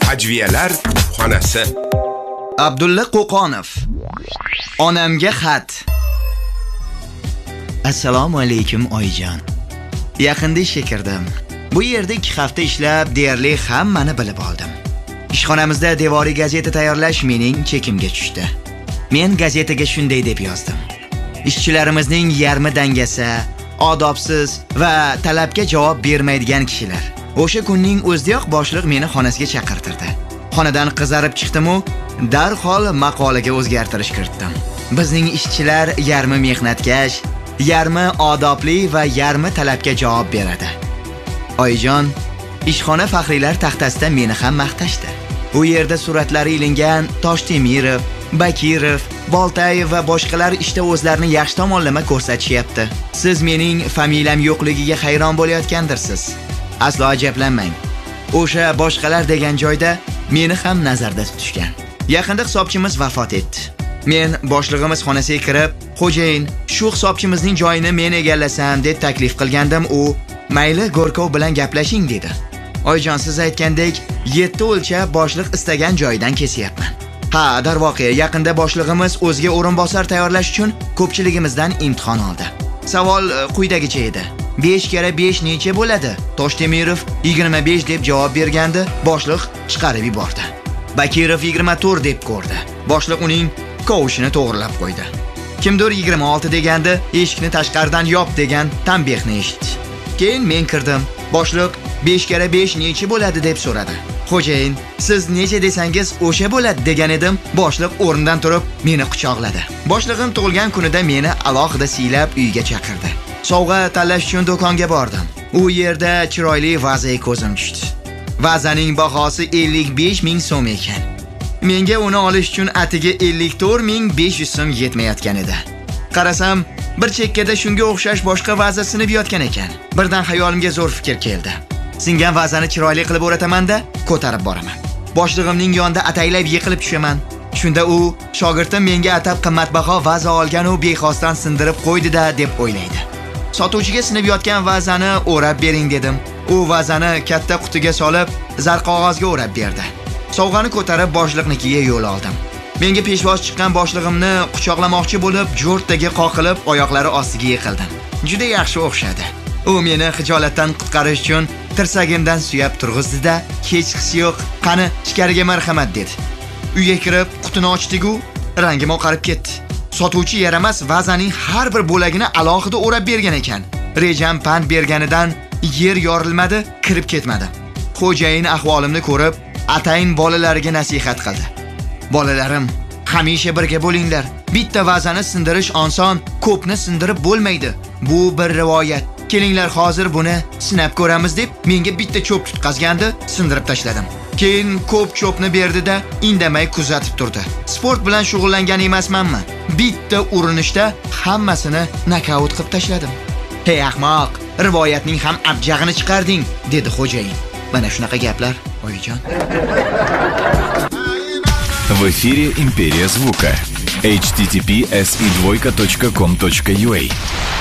Hajviyalar xonasi. Abdulla Qo'qonov. Onamga xat. Assalomu alaykum oyijon. Yaqinda ishga kirdim. Bu yerda 2 hafta ishlab deyarli hammani bilib oldim. Ishxonamizda devoriy gazeta tayyorlash mening chekimga tushdi. Men gazetaga shunday deb yozdim: ishchilarimizning yarmi dangasa, odobsiz va talabga javob bermaydigan kishilar. O'sha kunning o'zidayoq boshliq meni xonasiga chaqirtirdi. Xonadan qizarib chiqdim-u, darhol maqolaga o'zgartirish kiritdim. Bizning ishchilar yarmi mehnatkash, yarmi odobli va yarmi talabga javob beradi. Oyijon, ishxona faxriylar taxtasida meni ham maqtashdi. U yerda suratlari ilingan Toshtemirov, Bakirov, Boltayev va boshqalar ishda o'zlarini yaxshi tomonlama ko'rsatishyapti. Siz mening familiyam yo'qligiga hayron bo'layotgandirsiz. Aslo ajablanmang. O'sha boshqalar degan joyda meni ham nazarda tutishgan. Yaqinda hisobchimiz vafot etdi. Men boshlig'imiz xonasiga kirib, "Xo'jayin, shu hisobchimizning joyini men egallasam" deb taklif qilgandim. U "Mayli, Go'rkov bilan gaplashing" dedi. Oyijon, siz aytgandek 7 o'lchab boshliq istagan joyidan kesyapman. Ha, darvoqe, yaqinda boshlig'imiz o'ziga o'rinbosar tayyorlash uchun ko'pchiligimizdan imtihon oldi. Savol quyidagicha edi: 5 kara 5 necha bo'ladi? Toshtemirov 25 deb javob bergandi, boshliq chiqarib yubordi. Bakirov 24 deb ko'rdi. Boshliq uning kovushini to'g'rilab qo'ydi. Kimdir 26 degandi, eshikni tashqaridan yop degan tanbehni eshitdi. Keyin men kirdim. Boshliq 5 kara 5 necha bo'ladi deb so'radi. "Xo'jayin, siz necha desangiz o'sha bo'ladi" degan edim. Boshliq o'rnidan turib meni quchoqladi. Boshlig'im tug'ilgan kunida meni alohida siylab uyga chaqirdi. Sovg'a tanlash uchun do'konga bordim. U yerda chiroyli vazaga ko'zim tushdi. Vazaning bahosi 55 ming so'm ekan. Menga uni olish uchun atiga 54.500 so'm yetmayotgan edi. Qarasam, bir chekkada shunga o'xshash boshqa vaza sinib yotgan ekan. Birdan xayolimga zo'r fikr keldi. Singan vazani chiroyli qilib o'rataman-da, ko'tarib boraman. Boshlig'imning yonida ataylab yiqilib tushaman. Shunda u, shogirdim menga atab qimmatbaho vaza olgan u bexosdan sindirib qo'ydi-da deb o'ylaydi. Sotuvchiga sinib yotgan vazani o'rab bering dedim. U vazani katta qutiga solib, zarqog'ozga o'rab berdi. Sovg'ani ko'tarib boshliqnikiga yo'l oldim. Menga peshvoz chiqqan boshlig'imni quchoqlamoqchi bo'lib, jo'rttaga qoqilib, oyoqlari ostiga yiqildim. Juda yaxshi o'xshadi. U meni xijolatdan qutqarish uchun tirsagimdan suyab turg'izdi-da, "Hechqisi yo'q, qani ichkariga marhamat" dedi. Uyga kirib, qutini ochdik-u, rangim oqarib ketdi. Sotuvchi yaramas vazaning har bir bo'lagini alohida o'rab bergan ekan. Rejam pand berganidan yer yorilmadi, kirib ketmadi. Xo'jayin ahvolimni ko'rib, atayin bolalariga nasihat qildi. "Bolalarim, hamisha birga bo'linglar. Bitta vazani sindirish oson, ko'pni sindirib bo'lmaydi. Bu bir rivoyat. Kelinglar hozir buni sinab ko'ramiz" deb menga bitta cho'p tutqazgandi, sindirib tashladim. Keyin ko'p cho'pni berdi-da, indamay kuzatib turdi. Sport bilan shug'ullangan emasmanmi? Bitta urinishda hammasini nokaut qilib tashladim. "Hey ahmoq, rivoyatning ham abjag'ini chiqarding" dedi xo'jayin. Mana shunaqa gaplar, oyijon. В эфире Империя звука. https://com.ua